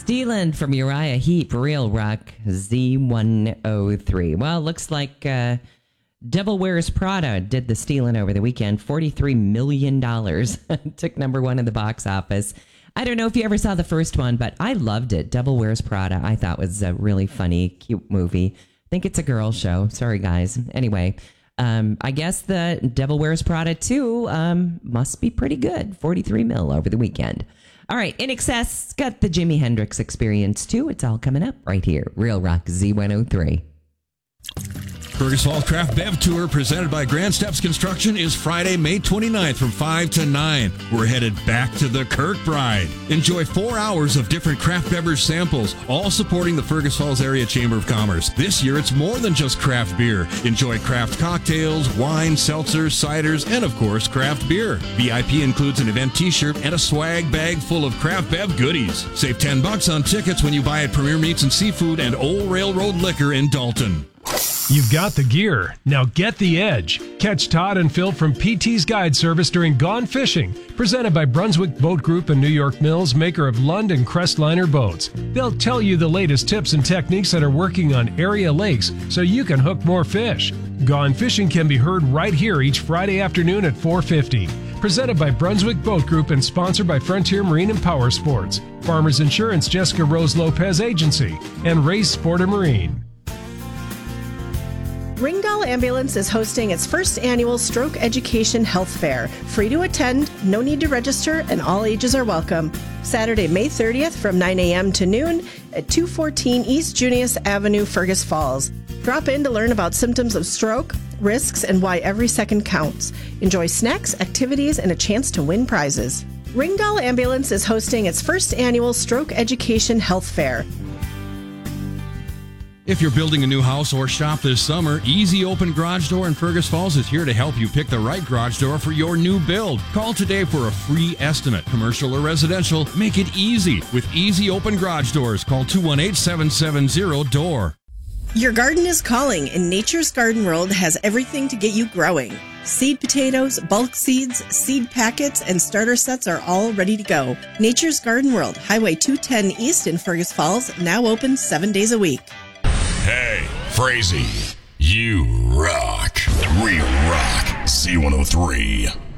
Stealing from Uriah Heep, Real Rock Z103. Well, looks like Devil Wears Prada did the stealing over the weekend. $43 million. Took number one in the box office. I don't know if you ever saw the first one, but I loved it. Devil Wears Prada, I thought was a really funny, cute movie. I think it's a girl show. Sorry, guys. Anyway, I guess the Devil Wears Prada 2 must be pretty good. 43 mil over the weekend. All right, In Excess got the Jimi Hendrix Experience too. It's all coming up right here. Real Rock Z103. Fergus Falls Craft Bev Tour presented by Grand Steps Construction is Friday, May 29th from 5 to 9. We're headed back to the Kirkbride. Enjoy 4 hours of different craft beverage samples, all supporting the Fergus Falls Area Chamber of Commerce. This year, it's more than just craft beer. Enjoy craft cocktails, wine, seltzers, ciders, and of course, craft beer. VIP includes an event t-shirt and a swag bag full of craft bev goodies. Save $10 on tickets when you buy at Premier Meats and Seafood and Old Railroad Liquor in Dalton. You've got the gear. Now get the edge. Catch Todd and Phil from PT's Guide Service during Gone Fishing, presented by Brunswick Boat Group and New York Mills, maker of Lund and Crestliner boats. They'll tell you the latest tips and techniques that are working on area lakes so you can hook more fish. Gone Fishing can be heard right here each Friday afternoon at 4:50. Presented by Brunswick Boat Group and sponsored by Frontier Marine and Power Sports, Farmers Insurance Jessica Rose Lopez Agency, and Race Sporter Marine. Ringdahl Ambulance is hosting its first annual Stroke Education Health Fair. Free to attend, no need to register, and all ages are welcome. Saturday, May 30th from 9 a.m. to noon at 214 East Junius Avenue, Fergus Falls. Drop in to learn about symptoms of stroke, risks, and why every second counts. Enjoy snacks, activities, and a chance to win prizes. Ringdahl Ambulance is hosting its first annual Stroke Education Health Fair. If you're building a new house or shop this summer, Easy Open Garage Door in Fergus Falls is here to help you pick the right garage door for your new build. Call today for a free estimate. Commercial or residential, make it easy with Easy Open Garage Doors. Call 218-770-DOOR. Your garden is calling, and Nature's Garden World has everything to get you growing. Seed potatoes, bulk seeds, seed packets, and starter sets are all ready to go. Nature's Garden World, Highway 210 East in Fergus Falls, now open 7 days a week. Hey, Frazee, you rock. Real Rock Z103.